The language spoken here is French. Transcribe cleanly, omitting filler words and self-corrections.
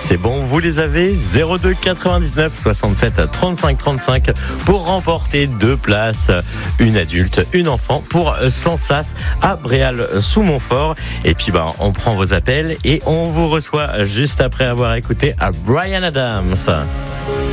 C'est bon, vous les avez. 02 99 67 35 35 pour remporter 2 places. Une adulte, une enfant pour Sansas à Bréal-sous-Montfort. Et puis, on prend vos appels et on vous reçoit juste après avoir écouté à Bryan Adams.